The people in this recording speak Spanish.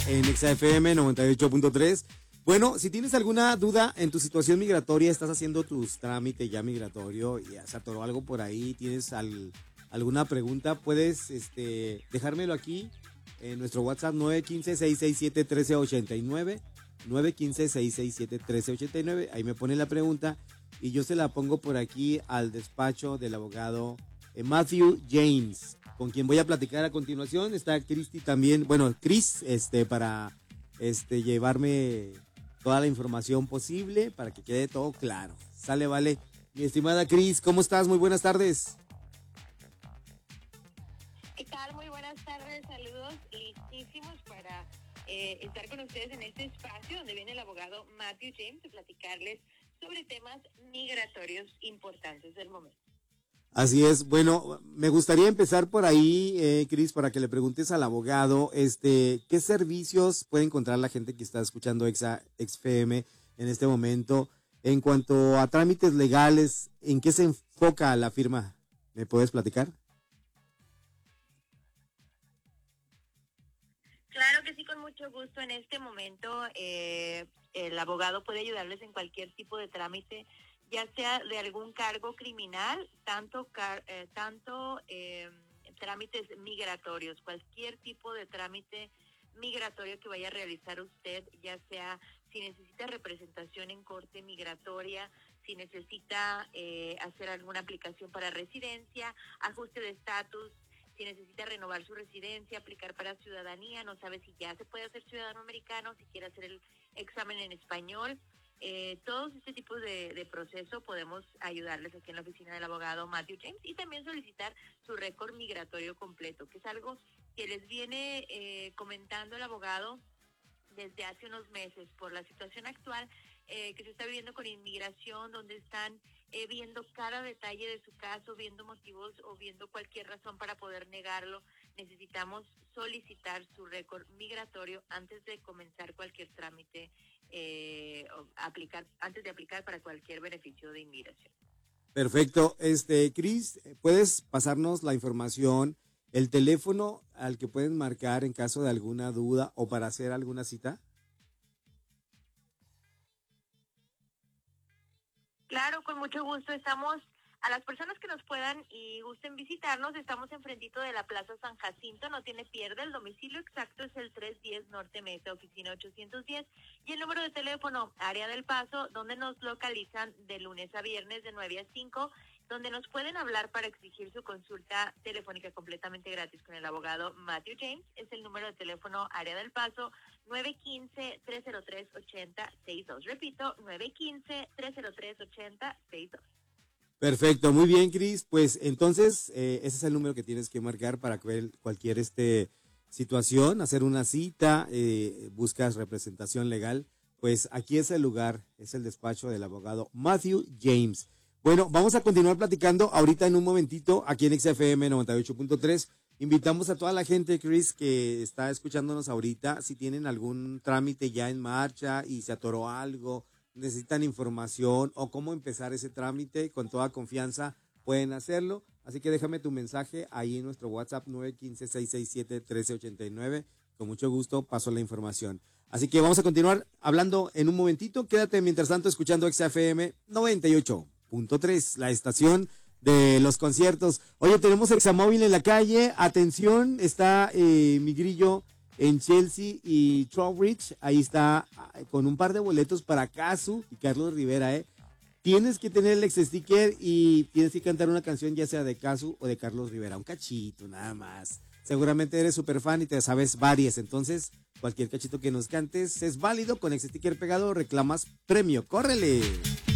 en XFM 98.3. Bueno, si tienes alguna duda en tu situación migratoria, estás haciendo tus trámites ya migratorio y se atoró algo por ahí, tienes alguna pregunta, puedes dejármelo aquí en nuestro WhatsApp 915-667-1389, 915-667-1389, ahí me pone la pregunta y yo se la pongo por aquí al despacho del abogado Matthew James, con quien voy a platicar a continuación. Está Cristi también, bueno, Chris, para llevarme toda la información posible para que quede todo claro. Sale, vale. Mi estimada Cris, ¿cómo estás? Muy buenas tardes. ¿Qué tal? Muy buenas tardes, saludos, listísimos para estar con ustedes en este espacio donde viene el abogado Matthew James a platicarles sobre temas migratorios importantes del momento. Así es. Bueno, me gustaría empezar por ahí, Cris, para que le preguntes al abogado, ¿qué servicios puede encontrar la gente que está escuchando XFM en este momento? En cuanto a trámites legales, ¿en qué se enfoca la firma? ¿Me puedes platicar? Claro que sí, con mucho gusto. En este momento el abogado puede ayudarles en cualquier tipo de trámite, ya sea de algún cargo criminal, tanto trámites migratorios, cualquier tipo de trámite migratorio que vaya a realizar usted, ya sea si necesita representación en corte migratoria, si necesita hacer alguna aplicación para residencia, ajuste de estatus, si necesita renovar su residencia, aplicar para ciudadanía, no sabe si ya se puede hacer ciudadano americano, si quiere hacer el examen en español. Todos este tipo de proceso podemos ayudarles aquí en la oficina del abogado Matthew James y también solicitar su récord migratorio completo, que es algo que les viene comentando el abogado desde hace unos meses por la situación actual que se está viviendo con inmigración, donde están viendo cada detalle de su caso, viendo motivos o viendo cualquier razón para poder negarlo. Necesitamos solicitar su récord migratorio antes de comenzar cualquier trámite, antes de aplicar para cualquier beneficio de inmigración. Perfecto. Cris, ¿puedes pasarnos la información, el teléfono al que pueden marcar en caso de alguna duda o para hacer alguna cita? Claro, con mucho gusto. Estamos, a las personas que nos puedan y gusten visitarnos, estamos enfrentito de la Plaza San Jacinto, no tiene pierde. El domicilio exacto es el 310 Norte Mesa, oficina 810, y el número de teléfono, área del Paso, donde nos localizan de lunes a viernes de 9 a 5, donde nos pueden hablar para exigir su consulta telefónica completamente gratis con el abogado Matthew James. Es el número de teléfono área del Paso, 915-303-8062. Repito, 915-303-8062. Perfecto, muy bien, Cris. Pues entonces, ese es el número que tienes que marcar para cualquier situación, hacer una cita, buscas representación legal. Pues aquí es el lugar, es el despacho del abogado Matthew James. Bueno, vamos a continuar platicando ahorita en un momentito aquí en XFM 98.3. Invitamos a toda la gente, Chris, que está escuchándonos ahorita, si tienen algún trámite ya en marcha y se atoró algo, necesitan información o cómo empezar ese trámite, con toda confianza pueden hacerlo. Así que déjame tu mensaje ahí en nuestro WhatsApp 915-667-1389. Con mucho gusto paso la información. Así que vamos a continuar hablando en un momentito. Quédate mientras tanto escuchando XFM 98.3, la estación de los conciertos. Oye, tenemos Examóvil en la calle. Atención, está mi grillo en Chelsea y Trowbridge. Ahí está con un par de boletos para Casu y Carlos Rivera, Tienes que tener el ex sticker y tienes que cantar una canción ya sea de Casu o de Carlos Rivera. Un cachito, nada más. Seguramente eres súper fan y te sabes varias. Entonces, cualquier cachito que nos cantes es válido. Con ex sticker pegado reclamas premio. ¡Córrele!